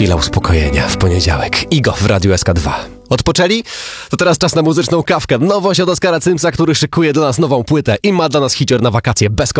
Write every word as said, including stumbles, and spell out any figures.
Chwila uspokojenia w poniedziałek. Igo w Radiu S K dwa. Odpoczęli? To teraz czas na muzyczną kawkę. Nowość od Oskara Cymsa, który szykuje dla nas nową płytę i ma dla nas hicior na wakacje bez